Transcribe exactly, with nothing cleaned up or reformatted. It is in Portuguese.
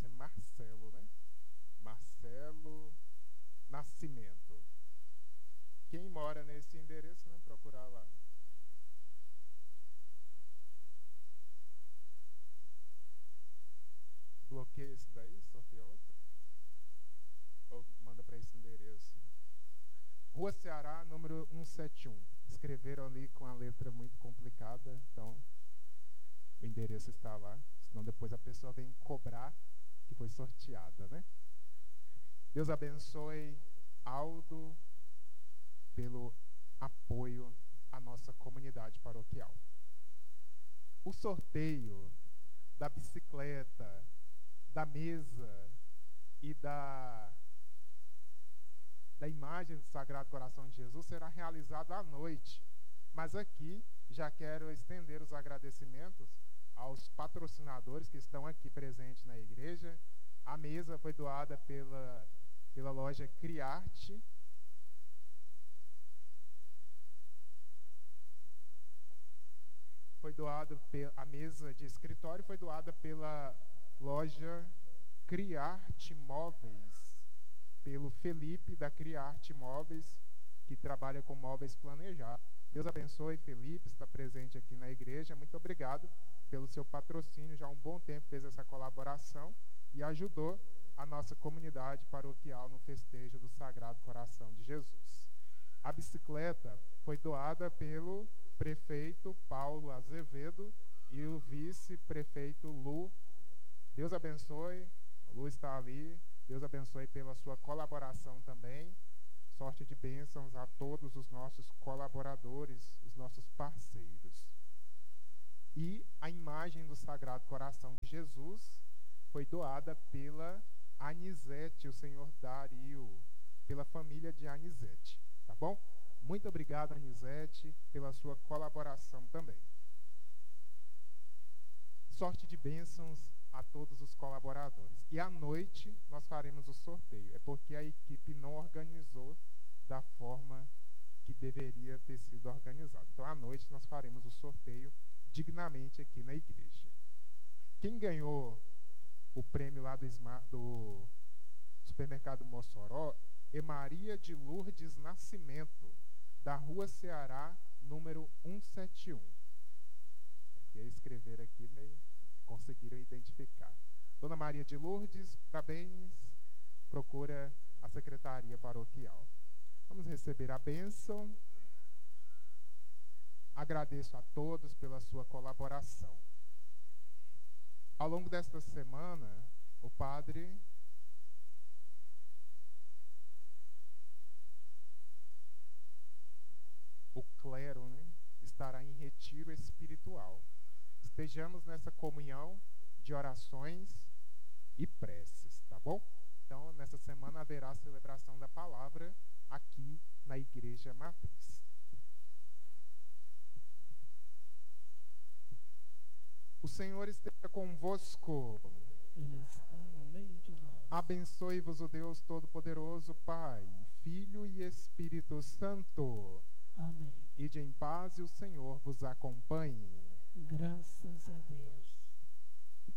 ser Marcelo, né? Marcelo Nascimento. Quem mora nesse endereço, né? Procurar lá. Bloqueia esse daí, sorteia outro. Ou manda para esse endereço. Rua Ceará, número cento e setenta e um. Escreveram ali com a letra muito complicada, então o endereço está lá. Senão depois a pessoa vem cobrar que foi sorteada, né? Deus abençoe Aldo pelo apoio à nossa comunidade paroquial. O sorteio da bicicleta, da mesa e da, da imagem do Sagrado Coração de Jesus será realizado à noite. Mas aqui já quero estender os agradecimentos aos patrocinadores que estão aqui presentes na igreja. A mesa foi doada pela, pela loja Criarte. Foi doado a mesa de escritório foi doada pela loja Criarte Móveis, pelo Felipe da Criarte Móveis, que trabalha com móveis planejados. Deus abençoe, Felipe, está presente aqui na igreja. Muito obrigado pelo seu patrocínio. Já há um bom tempo fez essa colaboração e ajudou a nossa comunidade paroquial no festejo do Sagrado Coração de Jesus. A bicicleta foi doada pelo prefeito Paulo Azevedo e o vice-prefeito Lu. Deus abençoe, o Lu está ali. Deus abençoe pela sua colaboração também. Sorte de bênçãos a todos os nossos colaboradores, os nossos parceiros. E a imagem do Sagrado Coração de Jesus foi doada pela Anisete, o senhor Dario, pela família de Anisete, tá bom? Muito obrigado, Anisete, pela sua colaboração também. Sorte de bênçãos a todos os colaboradores. E à noite nós faremos o sorteio. É porque a equipe não organizou da forma que deveria ter sido organizado. Então, à noite nós faremos o sorteio dignamente aqui na igreja. Quem ganhou o prêmio lá do, do supermercado Mossoró é Maria de Lourdes Nascimento, da Rua Ceará, número cento e setenta e um. Porque escrever aqui meio conseguiram identificar. Dona Maria de Lourdes, parabéns, procura a secretaria paroquial. Vamos receber a bênção. Agradeço a todos pela sua colaboração. Ao longo desta semana, o padre o clero, né, estará em retiro espiritual. Estejamos nessa comunhão de orações e preces, tá bom? Então, nessa semana haverá a celebração da palavra aqui na Igreja Matriz. O Senhor esteja convosco. Ele está no meio de nós. Abençoe-vos o Deus Todo-Poderoso, Pai, Filho e Espírito Santo. Amém. Ide em paz e o Senhor vos acompanhe. Graças a Deus.